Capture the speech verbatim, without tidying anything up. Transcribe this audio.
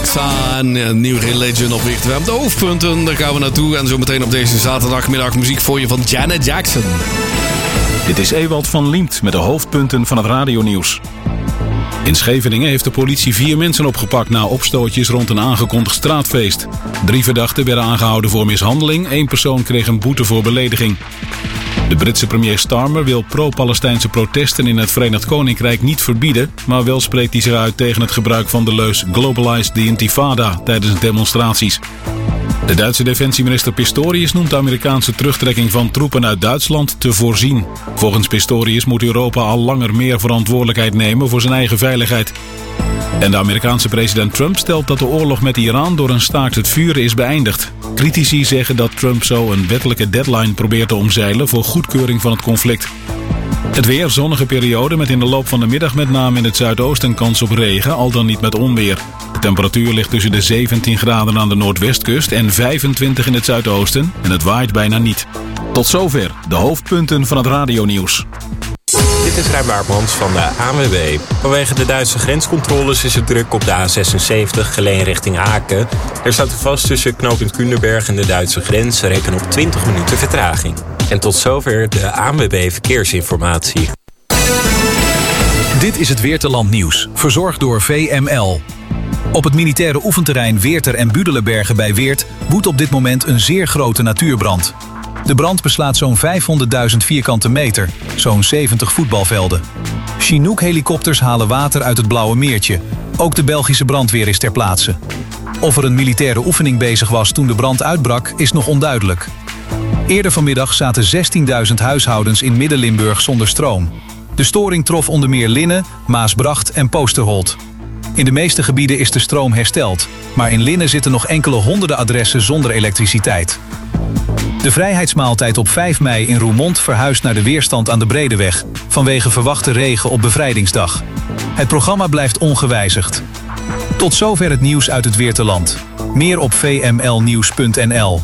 Alexa en uh, New Religion op Wicht. We hebben de hoofdpunten, daar gaan we naartoe. En zo meteen op deze zaterdagmiddag muziek voor je van Janet Jackson. Dit is Ewald van Liemt met de hoofdpunten van het radionieuws. In Scheveningen heeft de politie vier mensen opgepakt na opstootjes rond een aangekondigd straatfeest. Drie verdachten werden aangehouden voor mishandeling. Eén persoon kreeg een boete voor belediging. De Britse premier Starmer wil pro-Palestijnse protesten in het Verenigd Koninkrijk niet verbieden, maar wel spreekt hij zich uit tegen het gebruik van de leus Globalize the Intifada tijdens demonstraties. De Duitse defensieminister Pistorius noemt de Amerikaanse terugtrekking van troepen uit Duitsland te voorzien. Volgens Pistorius moet Europa al langer meer verantwoordelijkheid nemen voor zijn eigen veiligheid. En de Amerikaanse president Trump stelt dat de oorlog met Iran door een staakt het vuren is beëindigd. Critici zeggen dat Trump zo een wettelijke deadline probeert te omzeilen voor goedkeuring van het conflict. Het weer, zonnige periode met in de loop van de middag met name in het zuidoosten kans op regen, al dan niet met onweer. De temperatuur ligt tussen de zeventien graden aan de noordwestkust en vijfentwintig in het zuidoosten en het waait bijna niet. Tot zover de hoofdpunten van het radionieuws. Dit is Rijn Waardmans van de A N W B. Vanwege de Duitse grenscontroles is het druk op de A zesenzeventig Geleen richting Aken. Er staat er vast tussen knooppunt Kunderberg en de Duitse grens. Reken op twintig minuten vertraging. En tot zover de A N W B Verkeersinformatie. Dit is het Weerteland nieuws, verzorgd door V M L. Op het militaire oefenterrein Weerter en Budelenbergen bij Weert woedt op dit moment een zeer grote natuurbrand. De brand beslaat zo'n vijfhonderdduizend vierkante meter, zo'n zeventig voetbalvelden. Chinook-helikopters halen water uit het Blauwe Meertje. Ook de Belgische brandweer is ter plaatse. Of er een militaire oefening bezig was toen de brand uitbrak, is nog onduidelijk. Eerder vanmiddag zaten zestienduizend huishoudens in Midden-Limburg zonder stroom. De storing trof onder meer Linnen, Maasbracht en Poosterholt. In de meeste gebieden is de stroom hersteld, maar in Linnen zitten nog enkele honderden adressen zonder elektriciteit. De vrijheidsmaaltijd op vijf mei in Roermond verhuist naar de Weerstand aan de Bredeweg, vanwege verwachte regen op Bevrijdingsdag. Het programma blijft ongewijzigd. Tot zover het nieuws uit het Weerteland. Meer op v m l nieuws punt n l.